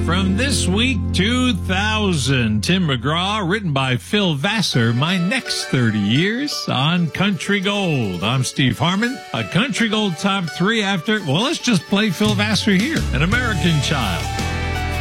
From This Week 2000, Tim McGraw, written by Phil Vassar, My Next 30 Years on Country Gold. I'm Steve Harmon. A Country Gold Top 3 after, well, let's just play Phil Vassar here. An American Child.